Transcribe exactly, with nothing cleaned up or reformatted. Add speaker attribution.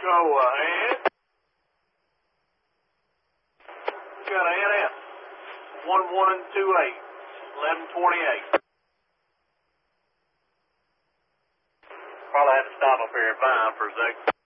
Speaker 1: Go ahead. Got a N S. one one two eight. eleven twenty-eight. Probably had to stop up here at Vine for a second.